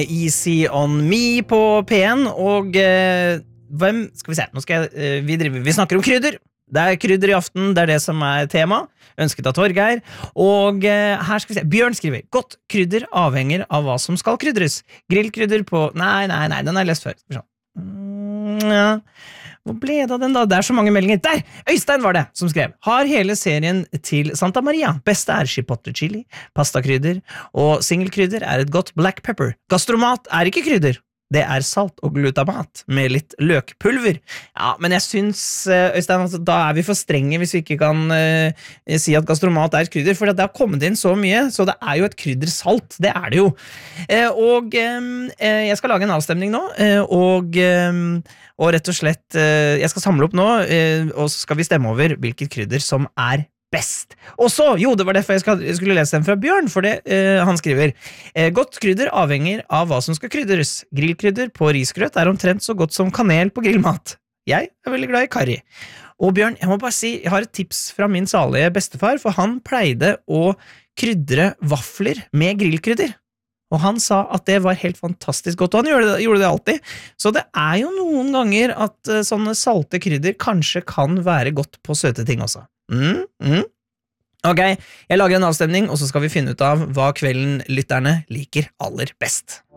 Easy on me på P1, og hvem, skal vi se, nå skal vi snakker om krydder. Det krydder i aften, det det som tema, ønsket av Torgeir, og her skal vi se, Bjørn skriver, godt krydder avhenger av hva som skal krydres. Grillkrydder på, nei, den har jeg lest før. Skal vi se. Ja. Hvor ble det av den da? Det så mange meldinger. Der! Øystein var det som skrev. Har hele serien til Santa Maria. Beste chipotle chili, pastakrydder, og singelkrydder et godt black pepper. Gastromat ikke krydder. Det salt og glutamat med litt løkpulver. Ja, men jeg synes, Øystein, altså, da vi for strenge hvis vi ikke kan si at gastromat et krydder, for det har kommet inn så mye, så det jo et kryddersalt, det det jo. Og jeg skal lage en avstemning nå, og rett og slett, jeg skal samle opp nå, og så skal vi stemme over hvilket krydder som best. Og så, jo, det var derfor jeg skulle lese den fra Bjørn, for det, han skriver, godt krydder avhenger av hva som skal krydderes. Grillkrydder på risgrøt omtrent så godt som kanel på grillmat. Jeg veldig glad i karri. Og Bjørn, jeg må bare si, jeg har et tips fra min salige bestefar, for han pleide å krydre vafler med grillkrydder. Og han sa at det var helt fantastisk godt, og han gjorde det alltid. Så det jo noen ganger at sånne salte krydder kanskje kan være godt på søte ting også. Ok, jeg lager en avstemning, og så skal vi finne ut av hva kvelden lytterne liker aller best.